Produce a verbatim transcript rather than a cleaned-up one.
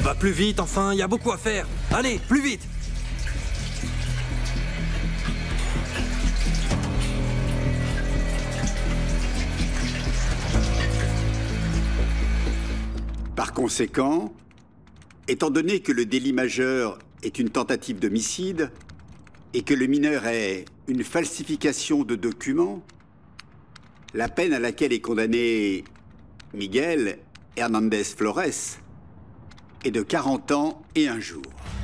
Va plus vite, enfin, il y a beaucoup à faire. Allez, plus vite! Par conséquent, étant donné que le délit majeur est une tentative d'homicide et que le mineur est une falsification de documents, la peine à laquelle est condamné Miguel Hernandez Flores est de quarante ans et un jour.